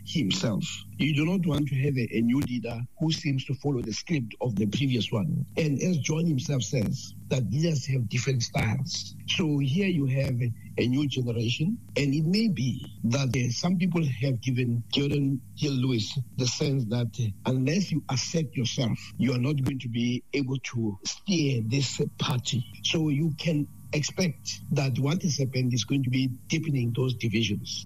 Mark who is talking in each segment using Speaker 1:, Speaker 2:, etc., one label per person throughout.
Speaker 1: himself. You do not want to have a new leader who seems to follow the script of the previous one. And as John himself says, that leaders have different styles. So here you have a new generation, and it may be that some people have given Jordan Hill-Lewis the sense that unless you accept yourself, you are not going to be able to steer this party. So you can expect that what has happened is going to be deepening those divisions.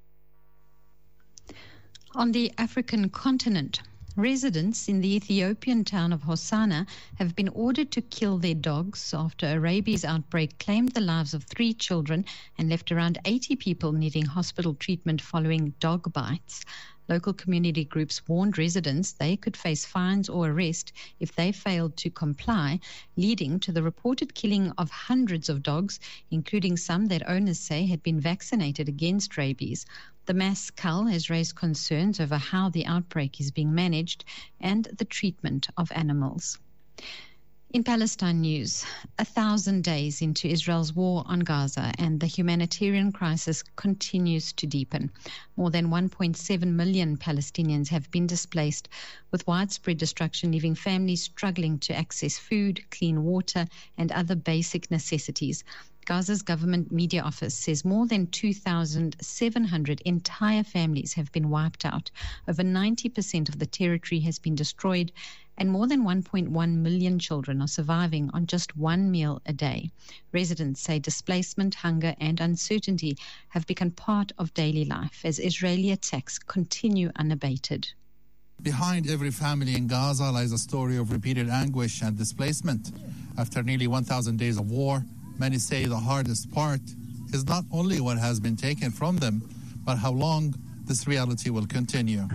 Speaker 2: On the African continent, residents in the Ethiopian town of Hosanna have been ordered to kill their dogs after a rabies outbreak claimed the lives of 3 children and left around 80 people needing hospital treatment following dog bites. Local community groups warned residents they could face fines or arrest if they failed to comply, leading to the reported killing of hundreds of dogs, including some that owners say had been vaccinated against rabies. The mass cull has raised concerns over how the outbreak is being managed and the treatment of animals. In Palestine news, 1,000 days into Israel's war on Gaza and the humanitarian crisis continues to deepen. More than 1.7 million Palestinians have been displaced, with widespread destruction leaving families struggling to access food, clean water, and other basic necessities. Gaza's government media office says more than 2,700 entire families have been wiped out. Over 90% of the territory has been destroyed, and more than 1.1 million children are surviving on just one meal a day. Residents say displacement, hunger, and uncertainty have become part of daily life as Israeli attacks continue unabated.
Speaker 3: Behind every family in Gaza lies a story of repeated anguish and displacement. After nearly 1,000 days of war, many say the hardest part is not only what has been taken from them, but how long this reality will continue.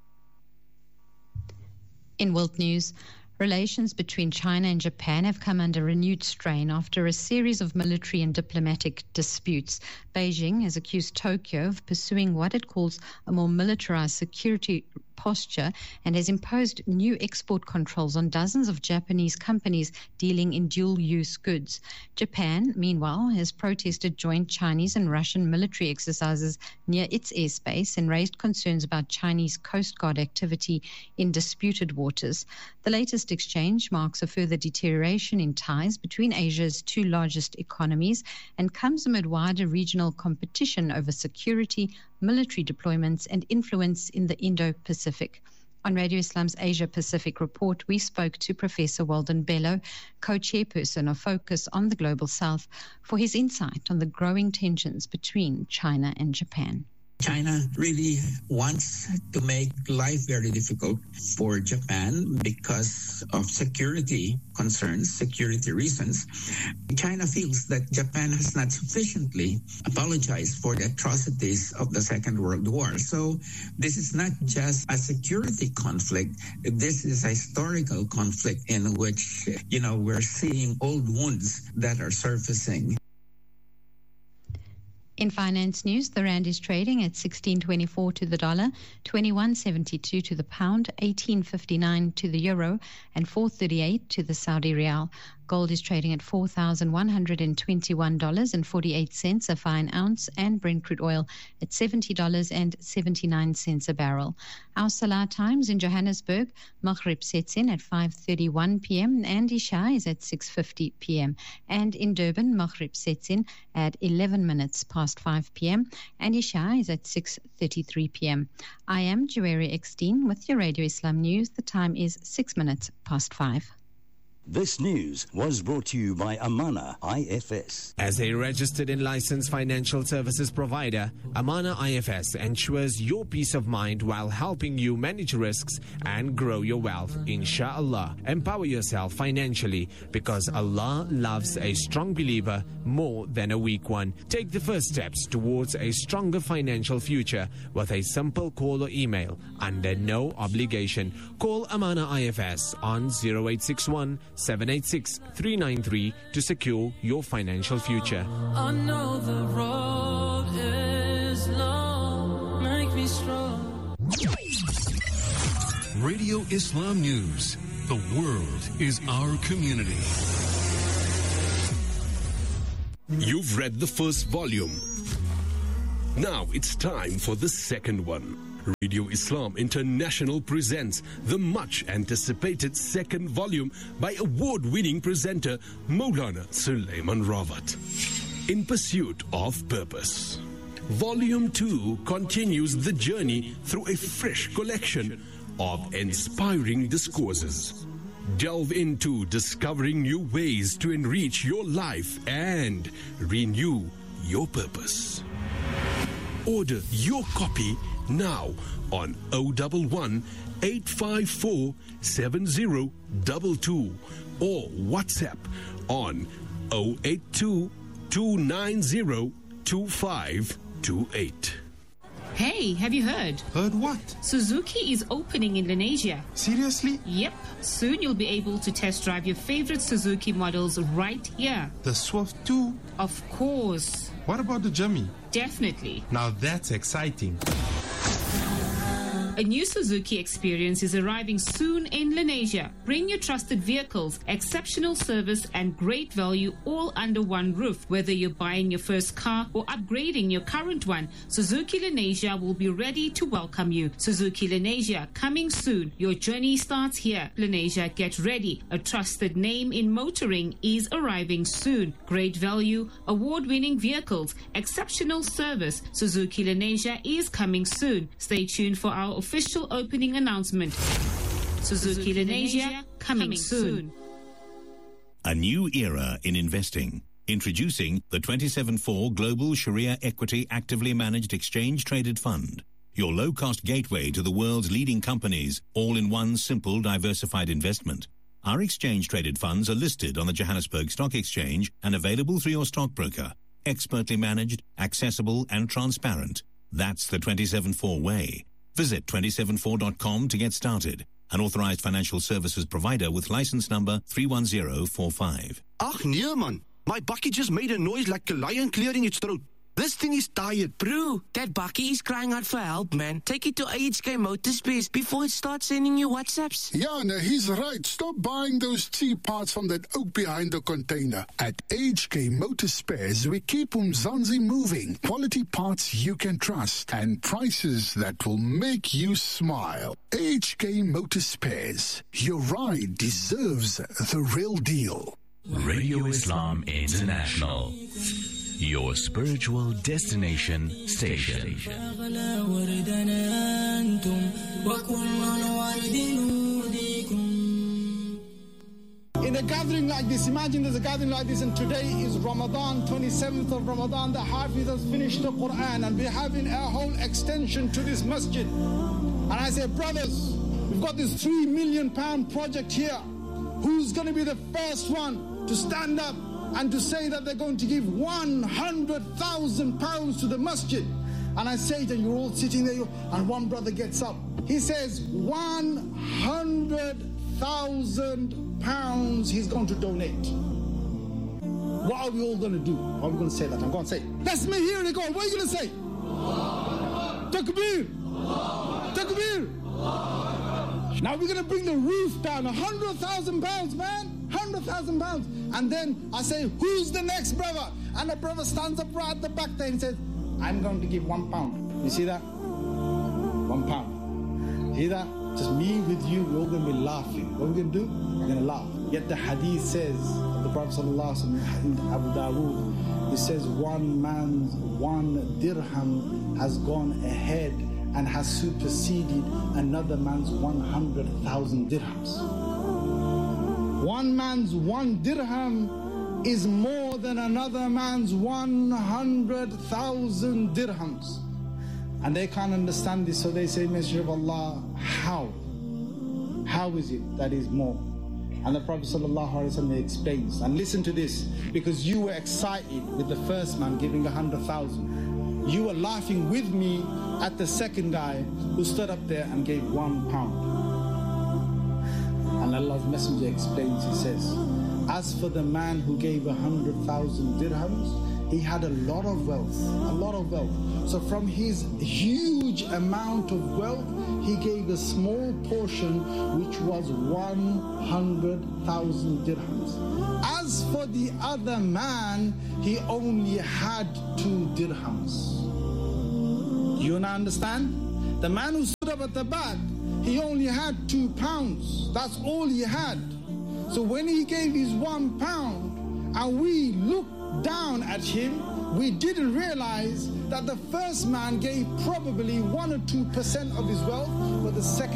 Speaker 2: In world news, relations between China and Japan have come under renewed strain after a series of military and diplomatic disputes. Beijing has accused Tokyo of pursuing what it calls a more militarized security posture and has imposed new export controls on dozens of Japanese companies dealing in dual-use goods. Japan, meanwhile, has protested joint Chinese and Russian military exercises near its airspace and raised concerns about Chinese Coast Guard activity in disputed waters. The latest exchange marks a further deterioration in ties between Asia's 2 largest economies and comes amid wider regional competition over security, military deployments, and influence in the Indo-Pacific. On Radio Islam's Asia Pacific Report, we spoke to Professor Walden Bello, co-chairperson of Focus on the Global South, for his insight on the growing tensions between China and Japan.
Speaker 4: China really wants to make life very difficult for Japan because of security concerns, security reasons. China feels that Japan has not sufficiently apologized for the atrocities of the Second World War. So this is not just a security conflict. This is a historical conflict in which, we're seeing old wounds that are surfacing.
Speaker 2: In finance news, the rand is trading at 16.24 to the dollar, 21.72 to the pound, 18.59 to the euro, and 4.38 to the Saudi rial. Gold is trading at $4,121.48 a fine ounce, and Brent crude oil at $70.79 a barrel. Our Salah times in Johannesburg, Maghrib sets in at 5:31 p.m. and Isha is at 6:50 p.m. And in Durban, Maghrib sets in at 11 minutes past 5 p.m. and Isha is at 6:33 p.m. I am Juweri Eckstein with your Radio Islam News. The time is 6 minutes past 5.
Speaker 5: This news was brought to you by Amana IFS.
Speaker 6: As a registered and licensed financial services provider, Amana IFS ensures your peace of mind while helping you manage risks and grow your wealth. Inshallah, empower yourself financially because Allah loves a strong believer more than a weak one. Take the first steps towards a stronger financial future with a simple call or email under no obligation. Call Amana IFS on 0861 786 393 to secure your financial future.
Speaker 7: I know the road is long, make me strong.
Speaker 8: Radio Islam News. The world is our community.
Speaker 9: You've read the first volume. Now it's time for the second one. Radio Islam International presents the much-anticipated second volume by award-winning presenter Maulana Sulaiman Rawat, In Pursuit of Purpose. Volume 2 continues the journey through a fresh collection of inspiring discourses. Delve into discovering new ways to enrich your life and renew your purpose. Order your copy now on 011 854 7022 or WhatsApp on 082 290 2528.
Speaker 10: Hey, have you heard?
Speaker 11: Heard what?
Speaker 10: Suzuki is opening in Lenasia.
Speaker 11: Seriously?
Speaker 10: Yep. Soon you'll be able to test drive your favorite Suzuki models right here.
Speaker 11: The Swift too?
Speaker 10: Of course.
Speaker 11: What about the Jimmy?
Speaker 10: Definitely.
Speaker 11: Now that's exciting.
Speaker 10: A new Suzuki experience is arriving soon in Lenasia. Bring your trusted vehicles, exceptional service and great value all under one roof. Whether you're buying your first car or upgrading your current one, Suzuki Lenasia will be ready to welcome you. Suzuki Lenasia, coming soon. Your journey starts here. Lenasia, get ready. A trusted name in motoring is arriving soon. Great value, award-winning vehicles, exceptional service. Suzuki Lenasia is coming soon. Stay tuned for our official opening announcement. Suzuki Lenasia, coming soon.
Speaker 12: A new era in investing. Introducing the 27/4 Global Sharia Equity Actively Managed Exchange Traded Fund. Your low-cost gateway to the world's leading companies, all in one simple diversified investment. Our exchange traded funds are listed on the Johannesburg Stock Exchange and available through your stockbroker. Expertly managed, accessible and transparent. That's the 27/4 way. Visit 274.com to get started. An authorized financial services provider with license number 31045.
Speaker 13: Ach nee man, my bakkie just made a noise like a lion clearing its throat. This thing is tired.
Speaker 14: Bro, that bakkie is crying out for help, man. Take it to AHK Motorspares before it starts sending you WhatsApps.
Speaker 15: Yeah, no, he's right. Stop buying those cheap parts from that oak behind the container. At AHK Motorspares, we keep Umzansi moving. Quality parts you can trust and prices that will make you smile. AHK Motorspares. Your ride deserves the real deal.
Speaker 16: Radio Islam International. Your spiritual destination station.
Speaker 17: In a gathering like this, imagine there's a gathering like this, and today is Ramadan, 27th of Ramadan. The Hafiz has finished the Quran, and we're having a whole extension to this masjid. And I say, brothers, we've got this £3 million project here. Who's going to be the first one to stand up and to say that they're going to give £100,000 to the masjid? And I say that you're all sitting there, and one brother gets up. He says, £100,000 he's going to donate. What are we all going to do? How are we going to say that? I'm going to say, let's me hear it go. What are you going to say? Takbir! Takbir! Now we're going to bring the roof down. £100,000, man. £100,000. And then I say, who's the next brother? And the brother stands up right at the back there and says, I'm going to give £1. You see that? £1. See that? Just me with you, we're all going to be laughing. What are we going to do? We're going to laugh. Yet the hadith says, the Prophet sallallahu alaihi wasallam in Abu Dawood, he says one dirham has gone ahead and has superseded another man's 100,000 dirhams. One man's 1 dirham is more than another man's 100,000 dirhams. And they can't understand this, so they say, Messenger of Allah, how? How is it that is more? And the Prophet ﷺ explains, and listen to this, because you were excited with the first man giving 100,000. You were laughing with me at the second guy who stood up there and gave £1. And Allah's Messenger explains, he says, as for the man who gave 100,000 dirhams, he had a lot of wealth, a lot of wealth. So from his huge amount of wealth, he gave a small portion, which was 100,000 dirhams. As for the other man, he only had 2 dirhams. You understand? The man who job at the back, he only had £2. That's all he had. So when he gave his £1 and we looked down at him, we didn't realize that the first man gave probably 1 or 2% of his wealth, but the second